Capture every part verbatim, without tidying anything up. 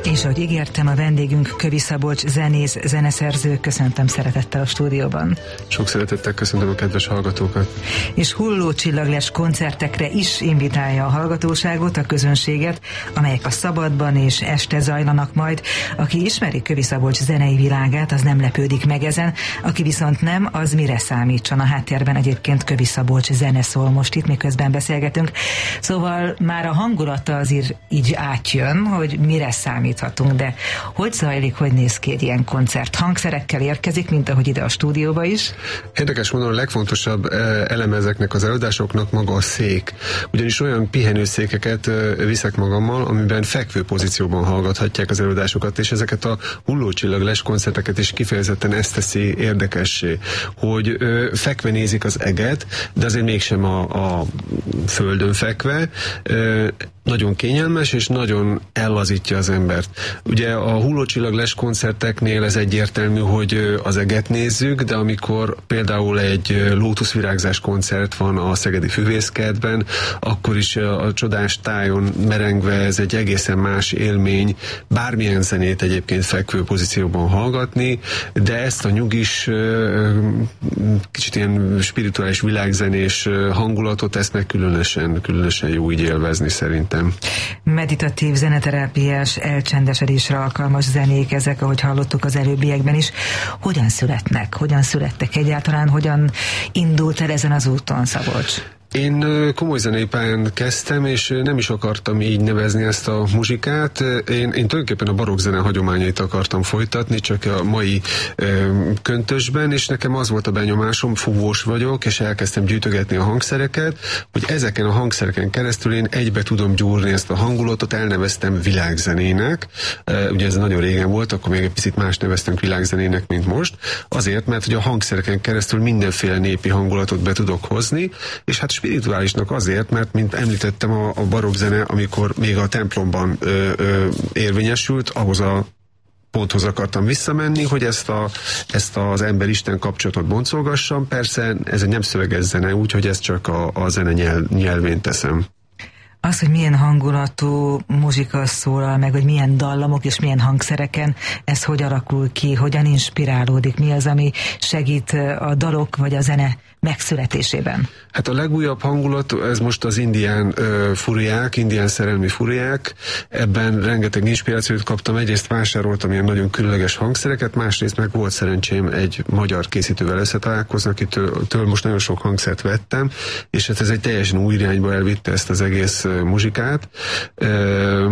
És ahogy ígértem, a vendégünk Kövy Szabolcs zenész, zeneszerző. Köszöntöm szeretettel a stúdióban. Sok szeretettel köszöntöm a kedves hallgatókat. És hulló csillaglás koncertekre is invitálja a hallgatóságot, a közönséget, amelyek a szabadban és este zajlanak majd. Aki ismeri Kövy Szabolcs zenei világát, az nem lepődik meg ezen, aki viszont nem, az mire számítson. A háttérben egyébként Kövy Szabolcs zene szól most itt, miközben beszélgetünk. Szóval már a hangulata azért így átjön, hogy mire számíthatunk, de hogy zajlik, hogy néz ki egy ilyen koncert? Hangszerekkel érkezik, mint ahogy ide a stúdióba is? Érdekes módon a legfontosabb eleme ezeknek az előadásoknak maga a szék. Ugyanis olyan pihenőszékeket viszek magammal, amiben fekvő pozícióban hallgathatják az előadásokat, és ezeket a hullócsillaglás koncerteket is kifejezetten ezt teszi érdekessé, hogy ö, fekve nézik az eget, de azért mégsem a, a földön fekve, ö, nagyon kényelmes, és nagyon ellazítja az embert. Ugye a hullócsillaglás koncerteknél ez egyértelmű, hogy az eget nézzük, de amikor például egy lótuszvirágzás koncert van a Szegedi Füvészkertben, akkor is a csodás tájon merengve ez egy egészen más élmény, bármilyen zenét egyébként fekvő pozícióban hallgatni, de ezt a nyugis, kicsit ilyen spirituális világzenés hangulatot, ezt meg különösen, különösen jó így élvezni szerintem. Meditatív, zeneterápiás, elcsendesedésre alkalmas zenék ezek, ahogy hallottuk az előbbiekben is. Hogyan születnek? Hogyan születtek egyáltalán? Hogyan indult el ezen az úton, Szabolcs? Én komoly zenei pályán kezdtem, és nem is akartam így nevezni ezt a muzsikát. Én, én tulajdonképpen a barokk zene hagyományait akartam folytatni, csak a mai ö, köntösben, és nekem az volt a benyomásom, fúvós vagyok, és elkezdtem gyűjtögetni a hangszereket, hogy ezeken a hangszereken keresztül én egybe tudom gyúrni ezt a hangulatot, elneveztem világzenének. Ugye ez nagyon régen volt, akkor még egy picit más neveztünk világzenének, mint most. Azért, mert hogy a hangszereken keresztül mindenféle népi hangulatot be tudok hozni, és hát spirituálisnak azért, mert mint említettem, a, a barokk zene, amikor még a templomban ö, ö, érvényesült, ahhoz a ponthoz akartam visszamenni, hogy ezt, a, ezt az ember-isten kapcsolatot boncolgassam. Persze ez egy nem szöveges zene, úgyhogy ezt csak a, a zene nyelv, nyelvén teszem. Az, hogy milyen hangulatú muzsika szólal meg, hogy milyen dallamok és milyen hangszereken, ez hogy alakul ki, hogyan inspirálódik, mi az, ami segít a dalok vagy a zene megszületésében? Hát a legújabb hangulat, ez most az indián uh, furiák, indián szerelmi furiák. Ebben rengeteg inspirációt kaptam. Egyrészt vásároltam ilyen nagyon különleges hangszereket, másrészt meg volt szerencsém egy magyar készítővel összetalálkozni, akitől től most nagyon sok hangszert vettem, és hát ez egy teljesen új irányba elvitte ezt az egész uh, muzsikát. Uh,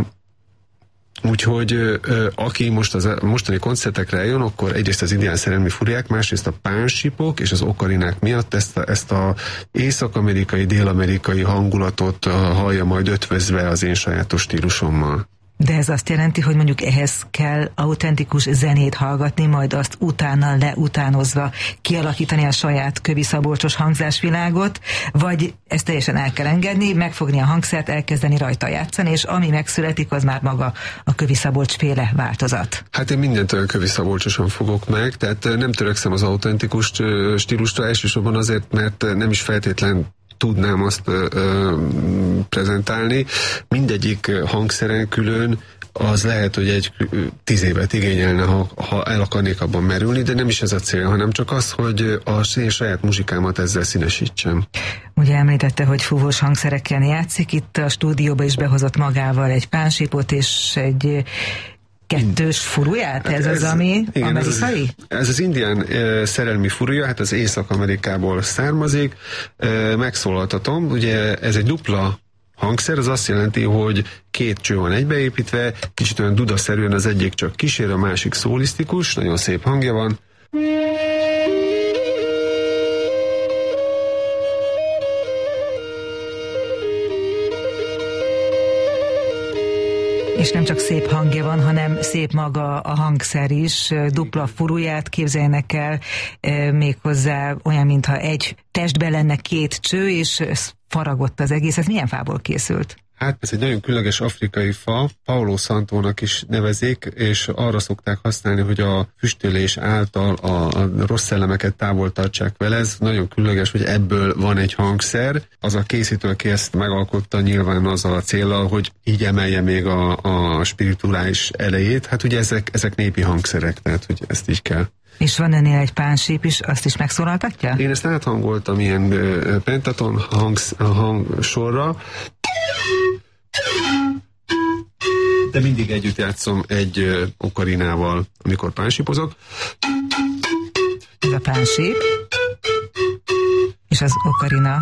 Úgyhogy ö, aki most az mostani koncertekre eljön, akkor egyrészt az indián szerelmi furiák, másrészt a pánsipok és az okarinák miatt ezt a, ezt a észak-amerikai, dél-amerikai hangulatot hallja majd ötvözve az én sajátos stílusommal. De ez azt jelenti, hogy mondjuk ehhez kell autentikus zenét hallgatni, majd azt utána leutánozva kialakítani a saját Kövy Szabolcsos hangzásvilágot, vagy ezt teljesen el kell engedni, megfogni a hangszert, elkezdeni rajta játszani, és ami megszületik, az már maga a Kövy Szabolcs féle változat. Hát én mindent olyan Kövy Szabolcsosan fogok meg, tehát nem törekszem az autentikus stílusra, elsősorban azért, mert nem is feltétlen tudnám azt ö, ö, prezentálni. Mindegyik hangszeren külön az lehet, hogy egy tíz évet igényelne, ha, ha el akarnék abban merülni, de nem is ez a cél, hanem csak az, hogy a én saját muzsikámat ezzel színesítsem. Ugye említette, hogy fúvós hangszerekkel játszik, itt a stúdióba is behozott magával egy pánsipot és egy kettős furuját? Ez, ez az, ami igen, amerikai? Ez az, ez az indián e, szerelmi furuja, hát az Észak-Amerikából származik. E, megszólaltatom, ugye ez egy dupla hangszer, az azt jelenti, hogy két cső van egybeépítve, kicsit olyan dudaszerűen, az egyik csak kísér, a másik szólisztikus, nagyon szép hangja van. És nem csak szép hangja van, hanem szép maga a hangszer is, dupla furuját képzeljenek el, méghozzá olyan, mintha egy testben lenne két cső, és faragott az egész. Ez milyen fából készült? Hát ez egy nagyon különleges afrikai fa, Paulo Santónak is nevezik, és arra szokták használni, hogy a füstölés által a, a rossz szellemeket távol tartsák vele. Ez nagyon különleges, hogy ebből van egy hangszer. Az a készítő, aki ezt megalkotta, nyilván azzal a céllal, hogy így emelje még a, a spirituális elejét. Hát ugye ezek, ezek népi hangszerek, tehát hogy ezt így kell. És van ennél egy pánsép is, azt is megszólaltatja? Én ezt áthangoltam ilyen uh, pentaton hangsz, hangsorra, de mindig együtt játszom egy uh, okarinával, amikor pánsípozok. Ez a pánsép, és az okarina,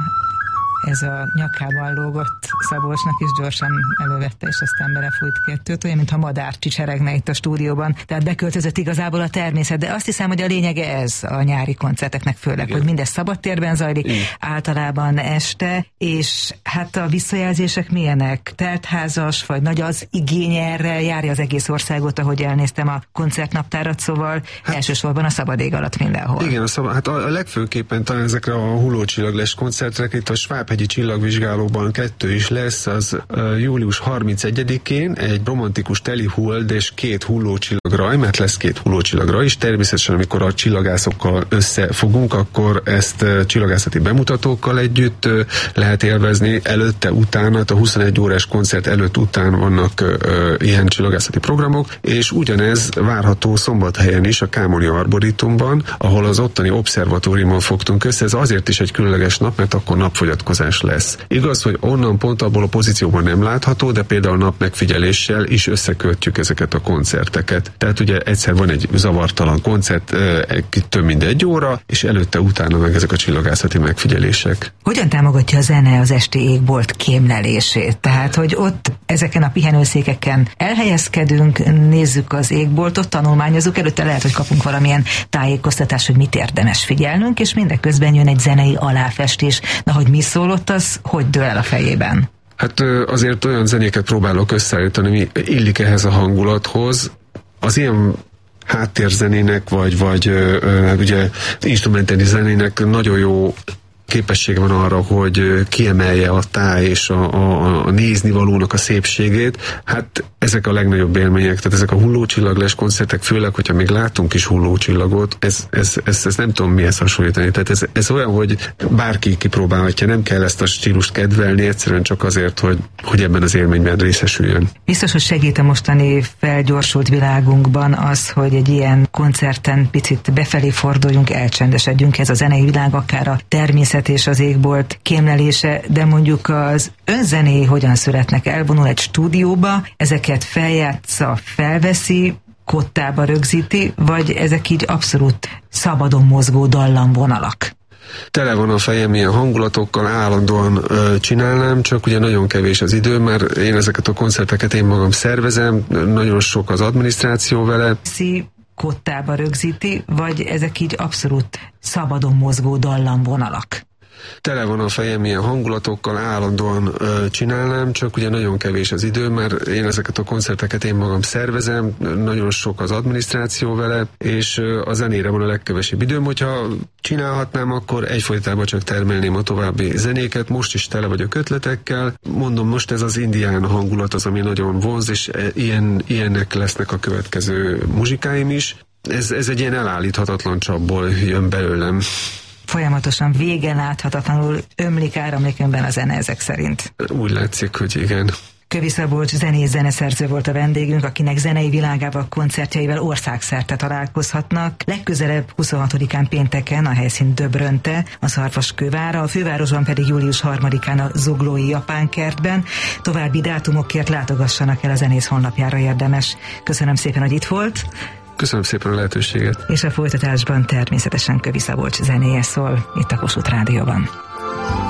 ez a nyakában lógott Szabolcsnak is gyorsan elővette, és aztán belefújt kettőt, olyan, mintha madár csicseregne itt a stúdióban. Tehát beköltözött igazából a természet, de azt hiszem, hogy a lényege ez a nyári koncerteknek főleg, igen, hogy mindez szabadtérben zajlik, igen, általában este, és hát a visszajelzések milyenek? Teltházas, vagy nagy az igény erre, járja az egész országot, ahogy elnéztem a koncertnaptárat, szóval hát, elsősorban a szabad ég alatt mindenhol. Igen, a, szabad, hát a, a legfőképpen talán ezekre a hullócsillaglás koncertre, itt a Svábhegyi csillagvizsgálóban kettő is lesz, az uh, július harmincegyedikén egy romantikus teli hold és két hullócsillagraj, mert lesz két hullócsillagraj is, természetesen amikor a csillagászokkal összefogunk, akkor ezt uh, csillagászati bemutatókkal együtt uh, lehet élvezni, előtte, utána, a huszonegy órás koncert előtt, után vannak uh, uh, ilyen csillagászati programok, és ugyanez várható Szombathelyen is, a Kámoni Arborétumban, ahol az ottani obszervatóriumon fogtunk össze. Ez azért is egy különleges nap, mert akkor napfogyatkozás lesz. Igaz, hogy onnan pont abból a pozícióban nem látható, de például nap megfigyeléssel is összekötjük ezeket a koncerteket. Tehát ugye egyszer van egy zavartalan koncert, több mint egy óra, és előtte, utána meg ezek a csillagászati megfigyelések. Hogyan támogatja a zene az esti égbolt kémlelését? Tehát, hogy ott ezeken a pihenőszékeken elhelyezkedünk, nézzük az égboltot, tanulmányozunk, előtte lehet, hogy kapunk valamilyen tájékoztatást, hogy mit érdemes figyelnünk, és mindeközben jön egy zenei aláfestés. Na, hogy mi szólott, az hogy dől el a fejében? Hát azért olyan zenéket próbálok összeállítani, mi illik ehhez a hangulathoz. Az ilyen háttérzenének, vagy, vagy ö, ugye instrumentális zenének nagyon jó képessége van arra, hogy kiemelje a táj és a, a, a néznivalónak a szépségét. Hát ezek a legnagyobb élmények, tehát ezek a hullócsillaglás koncertek, főleg, hogyha még látunk is hullócsillagot, ez, ez, ez, ez nem tudom mihez hasonlítani. Tehát ez, ez olyan, hogy bárki kipróbálhatja, nem kell ezt a stílust kedvelni, egyszerűen csak azért, hogy, hogy ebben az élményben részesüljön. Biztos, hogy segít a mostani felgyorsult világunkban az, hogy egy ilyen koncerten picit befelé forduljunk, elcsendesedjünk, ez a zenei világ, akár a természet és az égbolt kémlelése, de mondjuk az önzené hogyan születnek? Elvonul egy stúdióba, ezeket feljátsza, felveszi, kottába rögzíti, vagy ezek így abszolút szabadon mozgó dallamvonalak? Tele van a fejem ilyen hangulatokkal, állandóan ö, csinálnám, csak ugye nagyon kevés az idő, mert én ezeket a koncerteket én magam szervezem, nagyon sok az adminisztráció vele. Szi kottába rögzíti, vagy ezek így abszolút szabadon mozgó dallamvonalak? Tele van a fejem ilyen hangulatokkal, állandóan ö, csinálnám, csak ugye nagyon kevés az idő, mert én ezeket a koncerteket én magam szervezem, nagyon sok az adminisztráció vele, és ö, a zenére van a legkevesebb időm. Hogyha csinálhatnám, akkor egyfolytában csak termelném a további zenéket, most is tele vagyok ötletekkel. Mondom, most ez az indián hangulat az, ami nagyon vonz, és ilyen, ilyenek lesznek a következő muzsikáim is. Ez, ez egy ilyen elállíthatatlan csapból jön belőlem. Folyamatosan végen láthatatlanul ömlik, áramlik önben a zene ezek szerint. Úgy látszik, hogy igen. Kövi Szabolcs zenész zeneszerző volt a vendégünk, akinek zenei világával, koncertjeivel országszerte találkozhatnak. Legközelebb huszonhatodikán pénteken a helyszín Döbrönte, a Szarvaskővára, a fővárosban pedig július harmadikán a Zuglói Japánkertben. További dátumokért látogassanak el a zenész honlapjára, érdemes. Köszönöm szépen, hogy itt volt. Köszönöm szépen a lehetőséget. És a folytatásban természetesen Kövi Szabolcs zenéje szól itt a Kossuth Rádióban.